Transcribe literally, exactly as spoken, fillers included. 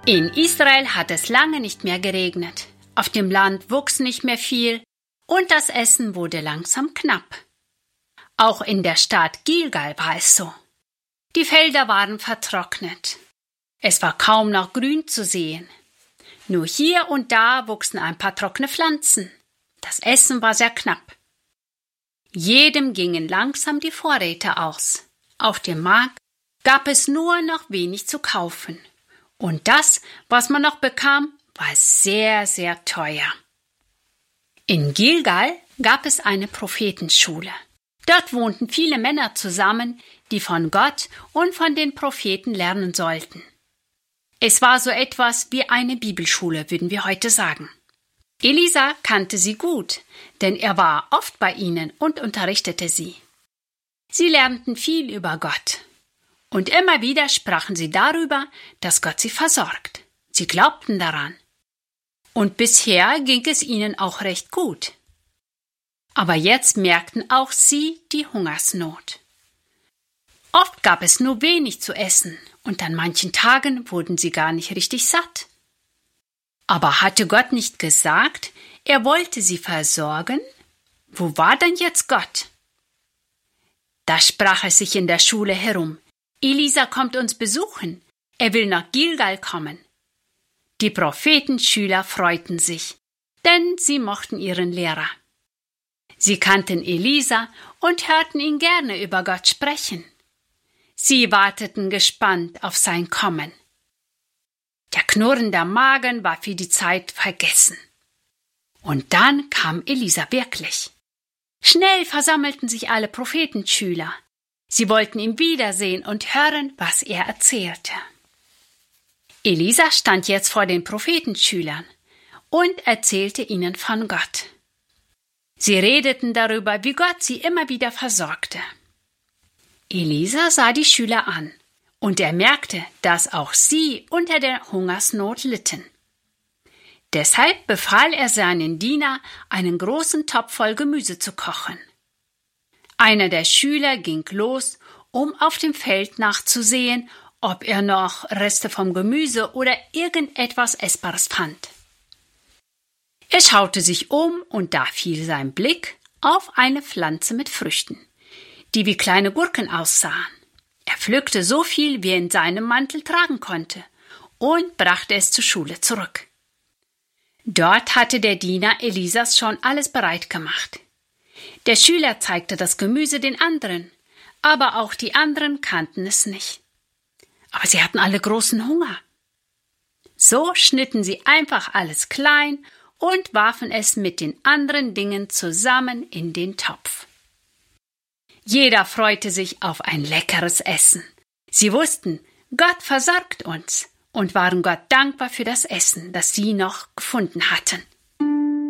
In Israel hat es lange nicht mehr geregnet. Auf dem Land wuchs nicht mehr viel und das Essen wurde langsam knapp. Auch in der Stadt Gilgal war es so. Die Felder waren vertrocknet. Es war kaum noch Grün zu sehen. Nur hier und da wuchsen ein paar trockene Pflanzen. Das Essen war sehr knapp. Jedem gingen langsam die Vorräte aus. Auf dem Markt gab es nur noch wenig zu kaufen. Und das, was man noch bekam, war sehr, sehr teuer. In Gilgal gab es eine Prophetenschule. Dort wohnten viele Männer zusammen, die von Gott und von den Propheten lernen sollten. Es war so etwas wie eine Bibelschule, würden wir heute sagen. Elisa kannte sie gut, denn er war oft bei ihnen und unterrichtete sie. Sie lernten viel über Gott. Und immer wieder sprachen sie darüber, dass Gott sie versorgt. Sie glaubten daran. Und bisher ging es ihnen auch recht gut. Aber jetzt merkten auch sie die Hungersnot. Oft gab es nur wenig zu essen und an manchen Tagen wurden sie gar nicht richtig satt. Aber hatte Gott nicht gesagt, er wollte sie versorgen? Wo war denn jetzt Gott? Da sprach es sich in der Schule herum. Elisa kommt uns besuchen. Er will nach Gilgal kommen. Die Prophetenschüler freuten sich, denn sie mochten ihren Lehrer. Sie kannten Elisa und hörten ihn gerne über Gott sprechen. Sie warteten gespannt auf sein Kommen. Der knurrende Magen war für die Zeit vergessen. Und dann kam Elisa wirklich. Schnell versammelten sich alle Prophetenschüler. Sie wollten ihn wiedersehen und hören, was er erzählte. Elisa stand jetzt vor den Prophetenschülern und erzählte ihnen von Gott. Sie redeten darüber, wie Gott sie immer wieder versorgte. Elisa sah die Schüler an und er merkte, dass auch sie unter der Hungersnot litten. Deshalb befahl er seinen Diener, einen großen Topf voll Gemüse zu kochen. Einer der Schüler ging los, um auf dem Feld nachzusehen, ob er noch Reste vom Gemüse oder irgendetwas Essbares fand. Er schaute sich um und da fiel sein Blick auf eine Pflanze mit Früchten, die wie kleine Gurken aussahen. Er pflückte so viel, wie er in seinem Mantel tragen konnte, und brachte es zur Schule zurück. Dort hatte der Diener Elisas schon alles bereit gemacht. Der Schüler zeigte das Gemüse den anderen, aber auch die anderen kannten es nicht. Aber sie hatten alle großen Hunger. So schnitten sie einfach alles klein und warfen es mit den anderen Dingen zusammen in den Topf. Jeder freute sich auf ein leckeres Essen. Sie wussten, Gott versorgt uns und waren Gott dankbar für das Essen, das sie noch gefunden hatten.